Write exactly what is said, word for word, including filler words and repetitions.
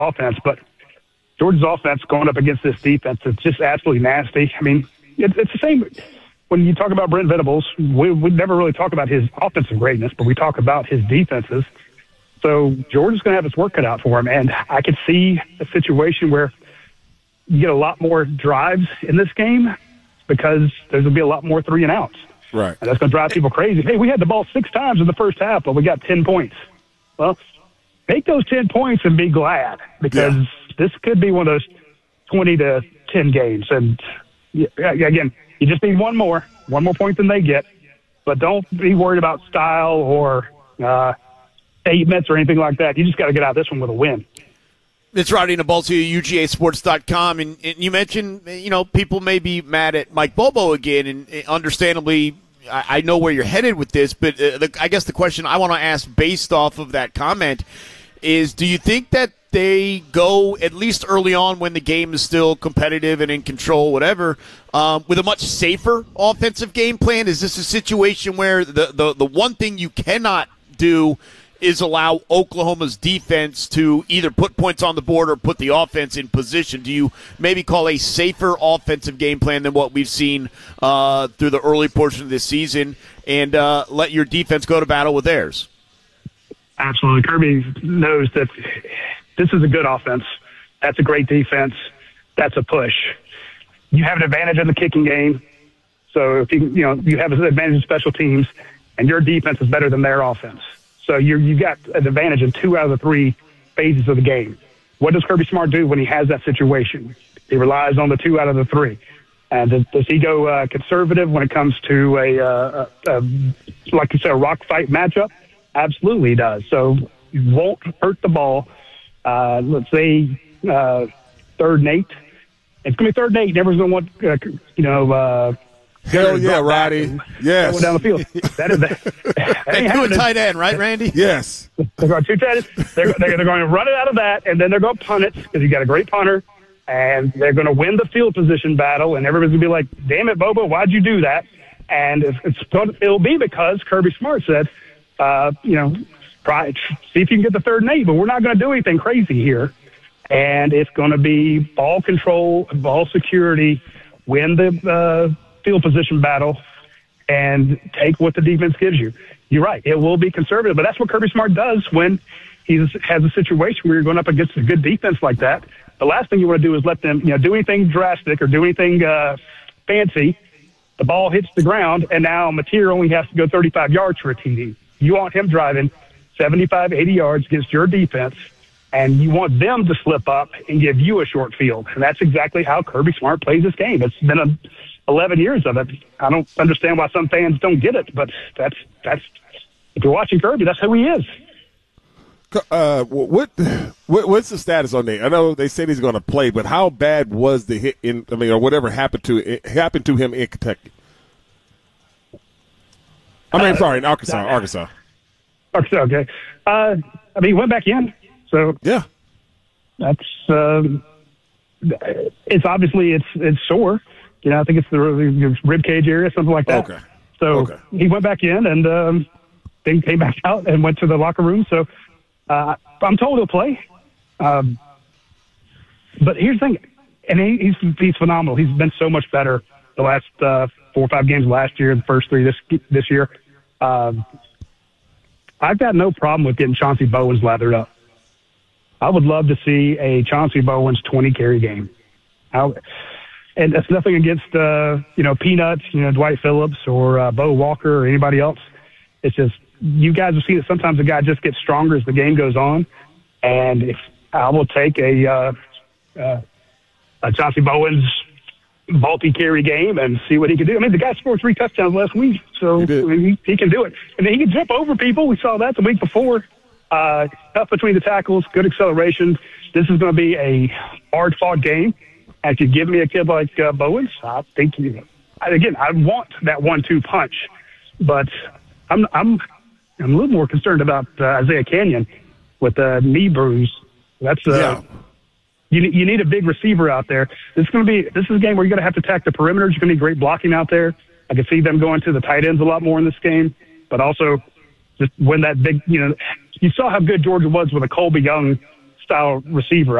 offense, but Georgia's offense going up against this defense, it's just absolutely nasty. I mean, it, it's the same when you talk about Brent Venables. We, we never really talk about his offensive greatness, but we talk about his defenses. So Georgia's going to have his work cut out for him, and I could see a situation where you get a lot more drives in this game because there's going to be a lot more three and outs. Right. And that's going to drive people crazy. Hey, we had the ball six times in the first half, but we got ten points. Well, take those ten points and be glad because yeah. this could be one of those twenty to ten games. And again, you just need one more, one more point than they get. But don't be worried about style or uh, statements or anything like that. You just got to get out of this one with a win. It's Rowdy Nabalti, U G A Sports dot com, and, and you mentioned, you know, people may be mad at Mike Bobo again, and understandably, I, I know where you're headed with this, but uh, the, I guess the question I want to ask based off of that comment is, do you think that they go, at least early on when the game is still competitive and in control, whatever, um, with a much safer offensive game plan? Is this a situation where the, the, the one thing you cannot do is allow Oklahoma's defense to either put points on the board or put the offense in position? Do you maybe call a safer offensive game plan than what we've seen uh, through the early portion of this season and uh, let your defense go to battle with theirs? Absolutely. Kirby knows that this is a good offense. That's a great defense. That's a push. You have an advantage in the kicking game. So if you, you know, you have an advantage in special teams and your defense is better than their offense. So you're, you've got an advantage in two out of the three phases of the game. What does Kirby Smart do when he has that situation? He relies on the two out of the three. And does, does he go uh, conservative when it comes to a, uh, a, a, like you said, a rock fight matchup? Absolutely he does. So you won't hurt the ball. Uh, let's say uh, third and eight. It's going to be third and eight. Everyone's going to want, uh, you know, uh, Hell yeah, Roddy. Yes. Down the field. That is that. They do a tight end, right, Randy? Yes. They're going two tight ends. They're, they're, they're going to run it out of that, and then they're going to punt it because you got a great punter, and they're going to win the field position battle, and everybody's going to be like, damn it, Bobo, why'd you do that? And it's, it's going to, it'll be because Kirby Smart said, uh, you know, try, see if you can get the third and eight, but we're not going to do anything crazy here. And it's going to be ball control, ball security, win the uh, field position battle, and take what the defense gives you. You're right. It will be conservative, but that's what Kirby Smart does when he has a situation where you're going up against a good defense like that. The last thing you want to do is let them, you know, do anything drastic or do anything uh, fancy. The ball hits the ground, and now Mateer only has to go thirty-five yards for a T D. You want him driving seventy-five, eighty yards against your defense, and you want them to slip up and give you a short field. And that's exactly how Kirby Smart plays this game. It's been a eleven years of it. I don't understand why some fans don't get it, but that's that's if you're watching Kirby, that's who he is. Uh, what, what what's the status on that? I know they said he's going to play, but how bad was the hit in? I mean, or whatever happened to it happened to him in Kentucky? I mean, uh, sorry, in Arkansas, uh, Arkansas. Arkansas, okay. Uh, I mean, he went back in, so yeah, that's um, it's obviously it's it's sore. You know, I think it's the rib cage area, something like that. Okay. So okay. he went back in and um, then came back out and went to the locker room. So uh, I'm told he'll play. Um, but here's the thing, and he, he's he's phenomenal. He's been so much better the last uh, four or five games last year, the first three this this year. Um, I've got no problem with getting Chauncey Bowens lathered up. I would love to see a Chauncey Bowens twenty carry game. I, And it's nothing against, uh, you know, Peanuts, you know, Dwight Phillips or uh, Bo Walker or anybody else. It's just you guys have seen that sometimes a guy just gets stronger as the game goes on. And if I will take a, uh, uh, a Chauncey Bowens multi-carry game and see what he can do. I mean, the guy scored three touchdowns last week, so he, I mean, he, he can do it. And then he can jump over people. We saw that the week before. Uh, tough between the tackles, good acceleration. This is going to be a hard-fought game. And if you give me a kid like uh, Bowens, I think you. Again, I want that one-two punch, but I'm I'm I'm a little more concerned about uh, Isaiah Canyon with a uh, knee bruise. That's uh, yeah. you you need a big receiver out there. This is going to be this is a game where you're going to have to attack the perimeters. You're going to need great blocking out there. I can see them going to the tight ends a lot more in this game, but also just when that big, you know, you saw how good Georgia was with a Colby Young style receiver.